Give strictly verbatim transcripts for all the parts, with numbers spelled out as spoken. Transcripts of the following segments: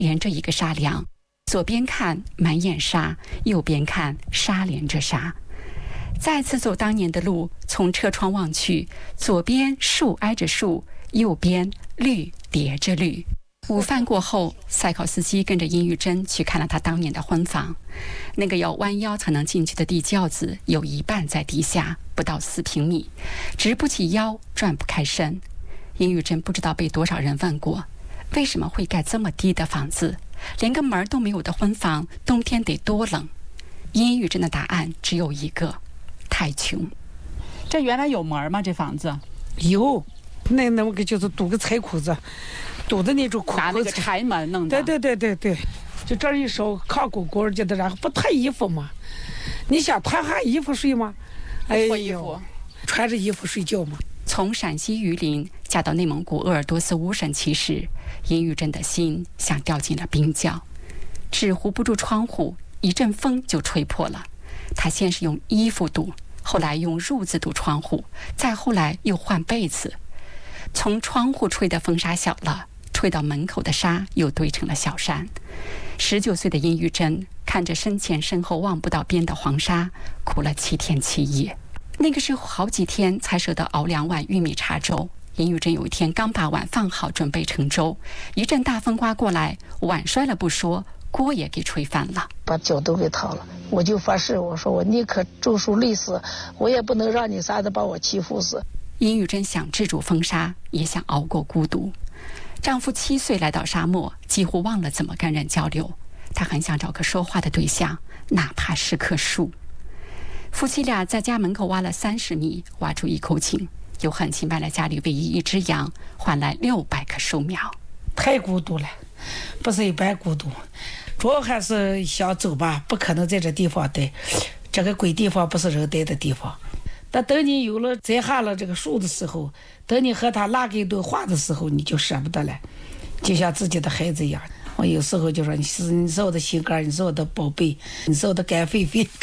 连着一个沙梁，左边看满眼沙，右边看沙连着沙。再次走当年的路，从车窗望去，左边树挨着树，右边绿叠着绿。午饭过后，赛考斯基跟着殷玉珍去看了他当年的婚房。那个要弯腰才能进去的地窖子，有一半在地下，不到四平米，直不起腰，转不开身。殷玉珍不知道被多少人问过，为什么会盖这么低的房子？连个门都没有的婚房，冬天得多冷？殷玉珍的答案只有一个：太穷。 这原来有门吗？这房子有，那那个就是堵个柴裤子，堵的那种裤子， 拿那个柴门弄的。 对对对对对，就这一手靠鼓鼓的，然后不脱衣服嘛？你想脱下衣服睡吗？哎呦，穿着衣服睡觉嘛。 从陕西榆林嫁到内蒙古鄂尔多斯乌审旗时，殷玉珍的心像掉进了冰窖，纸糊不住窗户，一阵风就吹破了。她先是用衣服堵，后来用褥子堵窗户，再后来又换被子。从窗户吹的风沙小了，吹到门口的沙又堆成了小山。十九岁的殷玉珍看着身前身后望不到边的黄沙，哭了七天七夜。那个时候好几天才舍得熬两碗玉米茶粥。殷玉珍有一天刚把碗放好，准备盛粥，一阵大风刮过来，碗摔了不说，锅也给吹翻了， 把脚都给掏了。我就发誓，我说我宁可周树累死，我也不能让你仨子把我欺负死。 殷玉珍想制住风沙，也想熬过孤独。丈夫七岁来到沙漠，几乎忘了怎么跟人交流。她很想找个说话的对象，哪怕是棵树。夫妻俩在家门口挖了三十米，挖出一口井，又狠心卖了家里唯一一只羊，换来六百棵树苗。 太孤独了，不是一般孤独，主要还是想走吧，不可能在这地方待，这个鬼地方不是人待的地方。但等你有了栽下了这个树的时候，等你和他拉给一顿话的时候，你就舍不得了，就像自己的孩子一样。我有时候就说你是你是我的心肝，你是我的宝贝，你是我的干狒狒。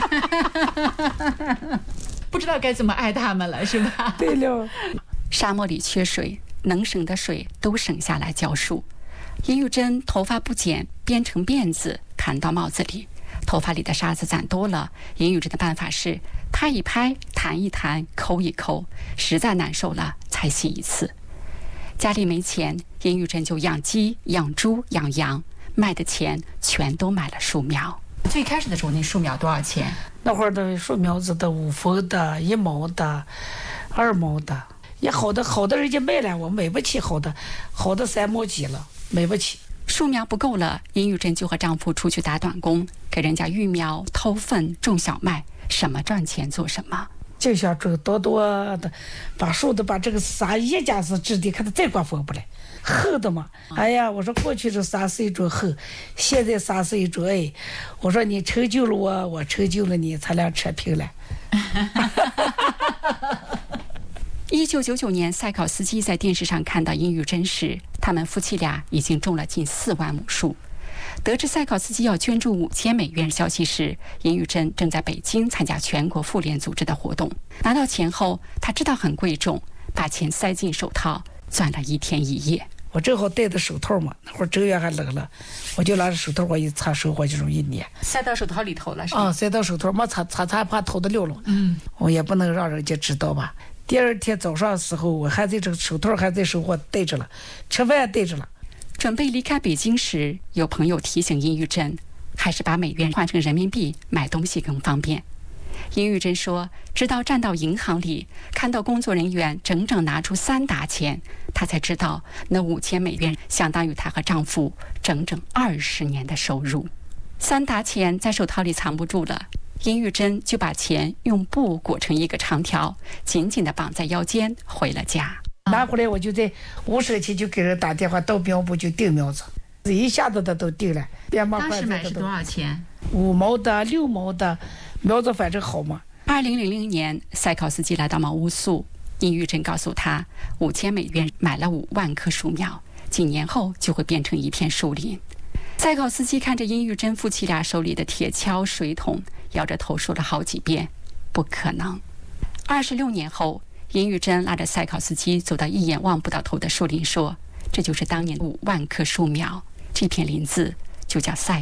不知道该怎么爱他们了，是吧？ 对了， 沙漠里缺水，能省的水都省下来浇树。殷玉珍头发不剪，编成辫子盘到帽子里，头发里的沙子攒多了，殷玉珍的办法是拍一拍，弹一弹，抠一抠，实在难受了才洗一次。家里没钱，殷玉珍就养鸡、养猪、养羊，卖的钱全都买了树苗。 最开始的时候，那树苗多少钱？ 那会儿的树苗子的五分的、一毛的、二毛的，也好的好的人家卖了，我买不起好的，好的三毛几了，买不起。 树苗不够了，殷玉珍就和丈夫出去打短工，给人家育苗、偷粪、种小麦，什么赚钱做什么。 就想种多多的，把树的把这个沙一家是质地，看它再刮风不来，厚的嘛。哎呀，我说过去是沙是一种厚，现在沙是一种爱。我说你成就了我，我成就了你，咱俩扯平了。 一九九九年，赛考斯基在电视上看到殷玉珍时，他们夫妻俩已经种了近四万亩树。得知赛考斯基要捐助五千美元消息时，殷玉珍正在北京参加全国妇联组织的活动。拿到钱后，她知道很贵重，把钱塞进手套，攥了一天一夜。 我正好戴着手套嘛，那会儿正月还冷了，我就拿着手套，我一擦手，我就容易捏。 塞到手套里头了，是吧？ 啊，塞到手套，没擦擦擦，怕头的溜了。 嗯， 我也不能让人家知道吧。第二天早上的时候，我还在这个手套还在手，我戴着了，吃饭戴着了。 准备离开北京时，有朋友提醒殷玉珍，还是把美元换成人民币买东西更方便。殷玉珍说，直到站到银行里，看到工作人员整整拿出三沓钱，她才知道那五千美元相当于她和丈夫整整二十年的收入。三沓钱在手套里藏不住了，殷玉珍就把钱用布裹成一个长条，紧紧地绑在腰间，回了家。 拿回来我就在五省去就给人打电话，到苗圃就订苗子，一下子他都订了。 当时买是多少钱？ 五毛的、六毛的，苗子反正好嘛。 二零零零年，赛考斯基来到毛乌素，殷玉珍告诉他，五千美元买了五万棵树苗，几年后就会变成一片树林。赛考斯基看着殷玉珍夫妻俩手里的铁锹、水桶，摇着头说了好几遍：“不可能。”二十六年后，殷玉珍拉着赛考斯基走到一眼望不到头的树林，说：“这就是当年五万棵树苗， 这片林子就叫塞